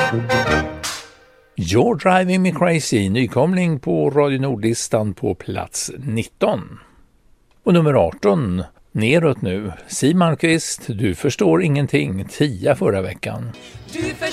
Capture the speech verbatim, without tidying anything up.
You're Driving Me Crazy, nykomling på Radio Nordlistan på plats nitton. Och nummer arton, neråt nu, Siw Malmkvist, Du förstår ingenting, tia förra veckan.